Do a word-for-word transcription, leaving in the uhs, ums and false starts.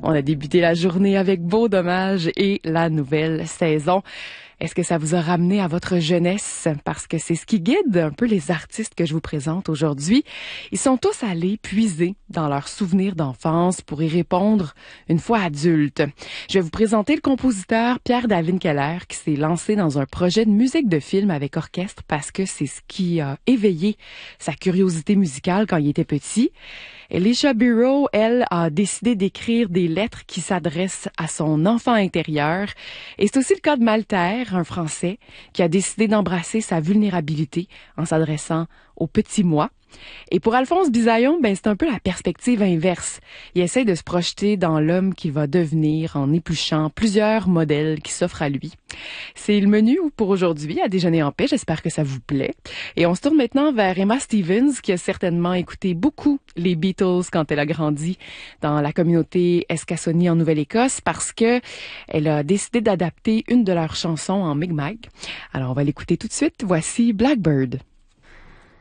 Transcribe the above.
On a débuté la journée avec Beau Dommage et la nouvelle saison. Est-ce que ça vous a ramené à votre jeunesse? Parce que c'est ce qui guide un peu les artistes que je vous présente aujourd'hui. Ils sont tous allés puiser dans leurs souvenirs d'enfance pour y répondre une fois adultes. Je vais vous présenter le compositeur Pierre-David Keller qui s'est lancé dans un projet de musique de film avec orchestre parce que c'est ce qui a éveillé sa curiosité musicale quand il était petit. Elisha Bureau, elle, a décidé d'écrire des lettres qui s'adressent à son enfant intérieur. Et c'est aussi le cas de Malter, un Français, qui a décidé d'embrasser sa vulnérabilité en s'adressant au petit moi. Et pour Alphonse Bisaillon, ben c'est un peu la perspective inverse. Il essaie de se projeter dans l'homme qu'il va devenir en épluchant plusieurs modèles qui s'offrent à lui. C'est le menu pour aujourd'hui à Déjeuner en paix. J'espère que ça vous plaît. Et on se tourne maintenant vers Emma Stevens, qui a certainement écouté beaucoup les Beatles quand elle a grandi dans la communauté Escassonie en Nouvelle-Écosse, parce que elle a décidé d'adapter une de leurs chansons en Mi'kmaq. Alors on va l'écouter tout de suite. Voici Blackbird.